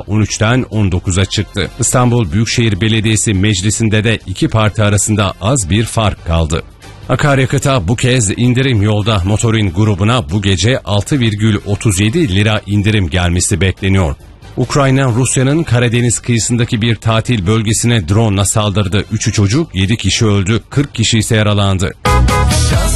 13'ten 19'a çıktı. İstanbul Büyükşehir Belediyesi Meclisi'nde de iki parti arasında az bir fark kaldı. Akaryakıta bu kez indirim yolda. Motorin grubuna bu gece 6,37 lira indirim gelmesi bekleniyor. Ukrayna, Rusya'nın Karadeniz kıyısındaki bir tatil bölgesine drone'la saldırdı. 3 çocuk, 7 kişi öldü, 40 kişi ise yaralandı.